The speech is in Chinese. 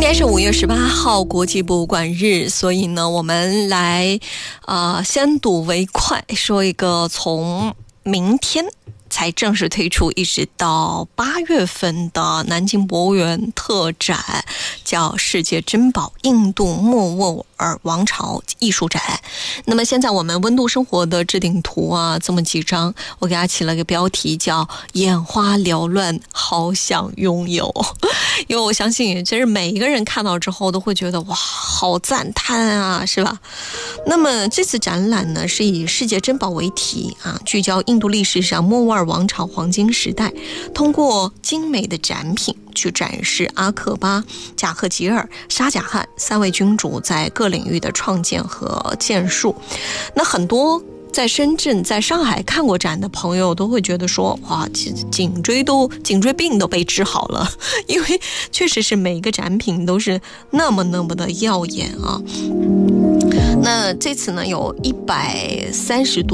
天是5月18号国际博物馆日，所以呢，我们来先睹为快，说一个从明天才正式推出，一直到8月份的南京博物院特展，叫世界珍宝印度莫卧儿王朝艺术展。那么现在我们温度生活的置顶图啊，这么几张，我给它起了个标题叫眼花缭乱，好想拥有。因为我相信其实每一个人看到之后都会觉得哇，好赞叹啊，是吧？那么这次展览呢，是以世界珍宝为题啊，聚焦印度历史上莫卧儿王朝黄金时代，通过精美的展品去展示阿克巴、贾赫吉尔、沙贾汉3位君主在各领域的创建和建树。那很多在深圳、在上海看过展的朋友都会觉得说，哇，颈椎病都被治好了，因为确实是每一个展品都是那么的耀眼啊。那这次呢，有130多